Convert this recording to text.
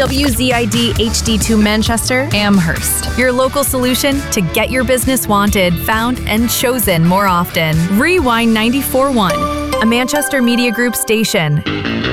WZID HD2 Manchester, Amherst. Your local solution to get your business wanted, found, and chosen more often. Rewind 94.1, a Manchester Media Group station.